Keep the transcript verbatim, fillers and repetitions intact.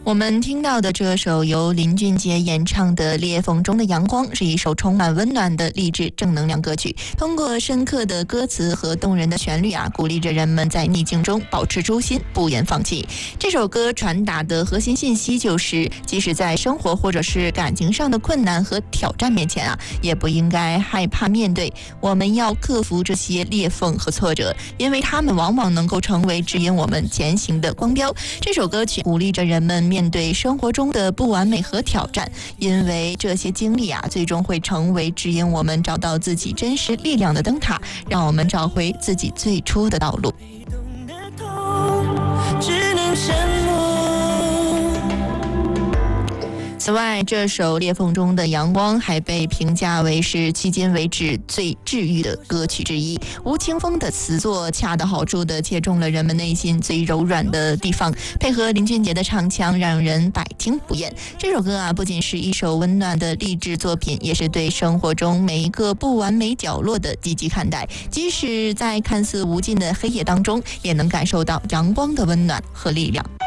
我们听到的这首由林俊杰演唱的《裂缝中的阳光》是一首充满温暖的励志正能量歌曲，通过深刻的歌词和动人的旋律啊，鼓励着人们在逆境中保持初心，不言放弃。这首歌传达的核心信息就是，即使在生活或者是感情上的困难和挑战面前啊，也不应该害怕面对，我们要克服这些裂缝和挫折，因为它们往往能够成为指引我们前行的光标。这首歌曲鼓励着人们面对生活中的不完美和挑战，因为这些经历啊，最终会成为指引我们找到自己真实力量的灯塔，让我们找回自己最初的道路。只能沉默。此外，这首《裂缝中的阳光》还被评价为是迄今为止最治愈的歌曲之一。吴青峰的词作恰到好处地切中了人们内心最柔软的地方，配合林俊杰的唱腔，让人百听不厌。这首歌啊，不仅是一首温暖的励志作品，也是对生活中每一个不完美角落的积极看待。即使在看似无尽的黑夜当中，也能感受到阳光的温暖和力量。